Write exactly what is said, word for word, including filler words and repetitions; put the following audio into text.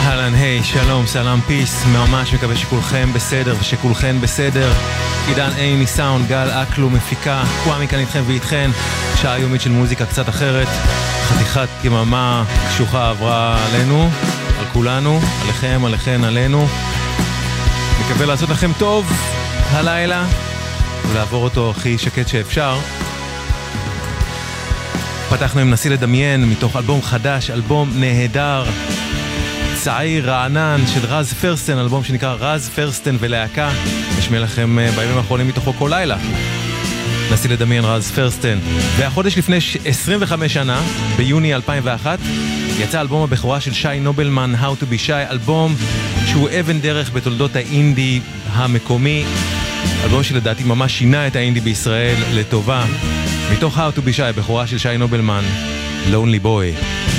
אהלן, היי, שלום, סלאם, פיס, ממש מקווה שכולכם בסדר ושכולכן בסדר. עידן עיני סאונד, גל אקלו מפיקה, קוואמי כאן איתכם ואיתכן, שעה יומית של מוזיקה קצת אחרת, חתיכת יממה קשוחה עברה עלינו, על כולנו, עליכם, עליכן, עלינו. מקווה לעשות לכם טוב הלילה ולעבור אותו הכי שקט שאפשר. פתחנו עם נסי לדמיין מתוך אלבום חדש, אלבום נהדר, צעיר רענן של רז פרסטן, אלבום שנקרא רז פרסטן ולהקה, נשמע לכם בימים האחרונים מתוכו כל לילה. נסי לדמיין רז פרסטן. והחודש לפני עשרים וחמש שנה, ביוני אלפיים ואחת, יצא אלבום הבכורה של שי נובלמן, How to be Shy, אלבום שהוא אבן דרך בתולדות האינדי המקומי, אלבום שלדעתי ממש שינה את האינדי בישראל לטובה. מתוך How to be Shy, בכורה של שי נובלמן, Lonely Boy.